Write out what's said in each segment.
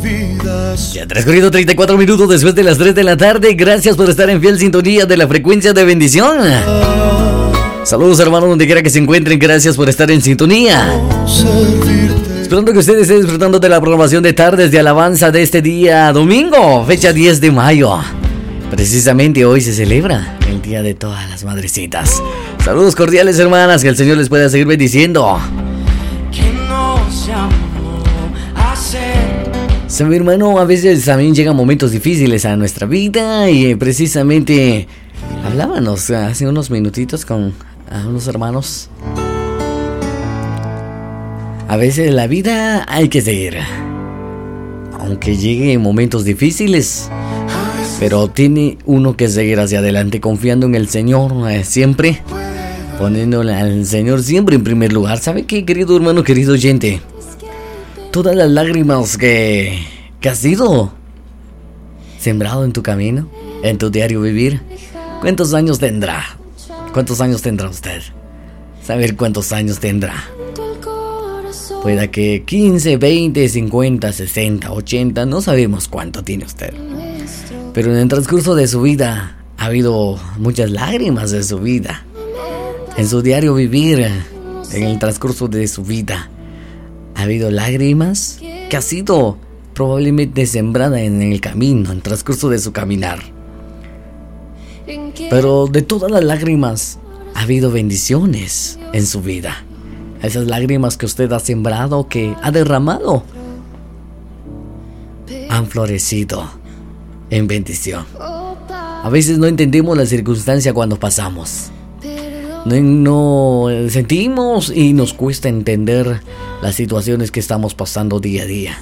Ya transcurrido 34 minutos después de las 3 de la tarde. Gracias por estar en fiel sintonía de la frecuencia de bendición. Saludos, hermanos, donde quiera que se encuentren. Gracias por estar en sintonía. Esperando que ustedes estén disfrutando de la programación de tardes de alabanza de este día domingo, fecha 10 de mayo. Precisamente hoy se celebra el Día de todas las madrecitas. Saludos cordiales, hermanas, que el Señor les pueda seguir bendiciendo. Sí, mi hermano, a veces también llegan momentos difíciles a nuestra vida y precisamente hablábamos hace unos minutitos con unos hermanos. A veces la vida hay que seguir, aunque lleguen momentos difíciles, pero tiene uno que seguir hacia adelante confiando en el Señor siempre, poniéndole al Señor siempre en primer lugar. ¿Sabe qué, querido hermano, querido oyente? Todas las lágrimas que has sido sembrado en tu camino, en tu diario vivir, ¿cuántos años tendrá? ¿Cuántos años tendrá usted? Saber cuántos años tendrá. Pueda que 15, 20, 50, 60, 80, no sabemos cuánto tiene usted. Pero en el transcurso de su vida ha habido muchas lágrimas de su vida. En su diario vivir, en el transcurso de su vida, ha habido lágrimas que ha sido probablemente sembrada en el camino, en el transcurso de su caminar. Pero de todas las lágrimas ha habido bendiciones en su vida. Esas lágrimas que usted ha sembrado, que ha derramado, han florecido en bendición. A veces no entendemos la circunstancia cuando pasamos. No sentimos y nos cuesta entender las situaciones que estamos pasando día a día.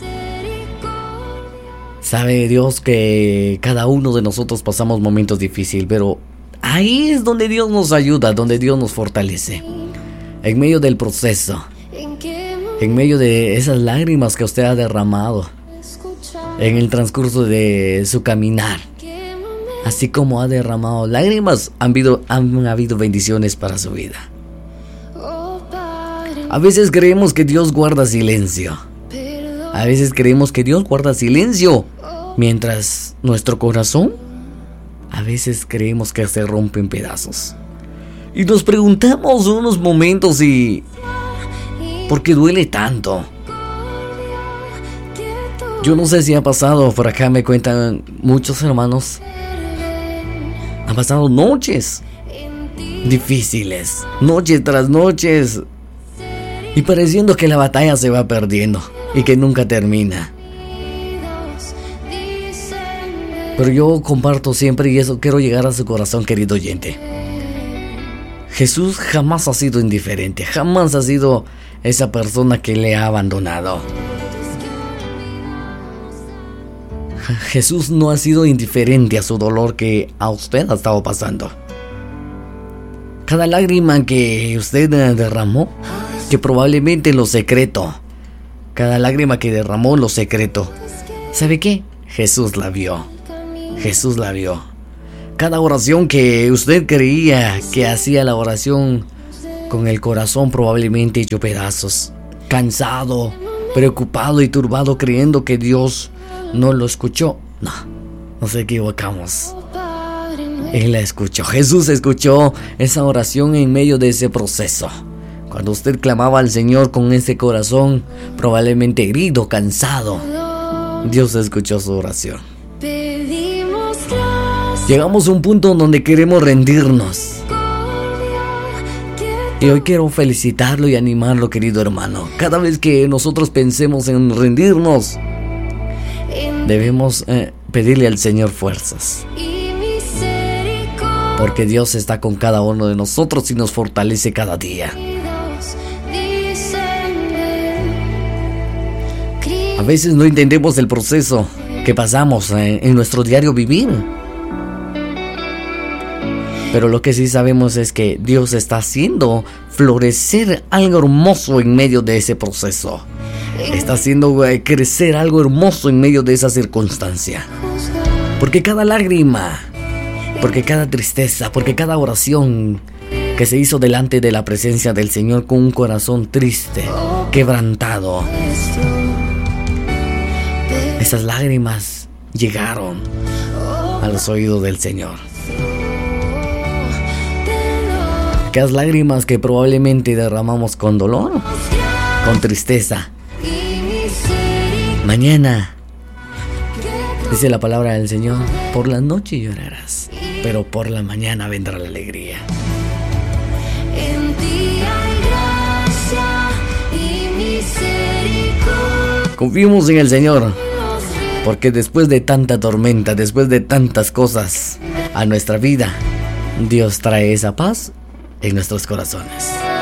Sabe Dios que cada uno de nosotros pasamos momentos difíciles, pero ahí es donde Dios nos ayuda, donde Dios nos fortalece. En medio del proceso, en medio de esas lágrimas que usted ha derramado, en el transcurso de su caminar, así como ha derramado lágrimas, han habido bendiciones para su vida. A veces creemos que Dios guarda silencio. A veces creemos que Dios guarda silencio, mientras nuestro corazón, a veces creemos que se rompe en pedazos. Y nos preguntamos unos momentos ¿por qué duele tanto? Yo no sé si ha pasado, por acá me cuentan muchos hermanos, han pasado noches difíciles, noches tras noches, y pareciendo que la batalla se va perdiendo y que nunca termina. Pero yo comparto siempre, y eso quiero llegar a su corazón, querido oyente. Jesús jamás ha sido indiferente, jamás ha sido esa persona que le ha abandonado. Jesús no ha sido indiferente a su dolor que a usted ha estado pasando. Cada lágrima que usted derramó, que probablemente en lo secreto, cada lágrima que derramó en lo secreto, ¿sabe qué? Jesús la vio. Jesús la vio. Cada oración que usted creía que hacía la oración con el corazón probablemente hecho pedazos, cansado, preocupado y turbado, creyendo que Dios no lo escuchó. No, nos equivocamos. Él la escuchó. Jesús escuchó esa oración en medio de ese proceso. Cuando usted clamaba al Señor con ese corazón probablemente herido, cansado, Dios escuchó su oración. Llegamos a un punto donde queremos rendirnos. Y hoy quiero felicitarlo y animarlo, querido hermano. Cada vez que nosotros pensemos en rendirnos, debemos pedirle al Señor fuerzas. Porque Dios está con cada uno de nosotros y nos fortalece cada día. A veces no entendemos el proceso que pasamos en nuestro diario vivir. Pero lo que sí sabemos es que Dios está haciendo florecer algo hermoso en medio de ese proceso. Está haciendo crecer algo hermoso en medio de esa circunstancia. Porque cada lágrima, porque cada tristeza, porque cada oración que se hizo delante de la presencia del Señor con un corazón triste, quebrantado, Esas lágrimas llegaron a los oídos del Señor. Aquellas lágrimas que probablemente derramamos con dolor, con tristeza. Mañana, dice la palabra del Señor, por la noche llorarás, pero por la mañana vendrá la alegría. En ti hay gracia y misericordia. Confiemos en el Señor, porque después de tanta tormenta, después de tantas cosas a nuestra vida, Dios trae esa paz en nuestros corazones.